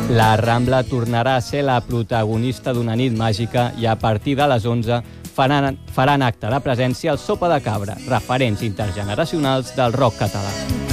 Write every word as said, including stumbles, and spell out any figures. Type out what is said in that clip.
La Rambla tornarà a ser la protagonista d'una nit màgica i a partir de les onze faran, faran acte de presència al Sopa de Cabra, referents intergeneracionals del rock català.